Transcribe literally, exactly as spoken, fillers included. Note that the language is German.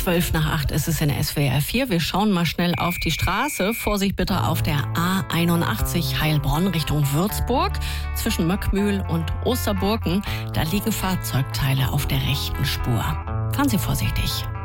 Zwölf nach acht ist es in S W R vier. Wir schauen mal schnell auf die Straße. Vorsicht bitte auf der A einundachtzig Heilbronn Richtung Würzburg. Zwischen Möckmühl und Osterburken, da liegen Fahrzeugteile auf der rechten Spur. Fahren Sie vorsichtig.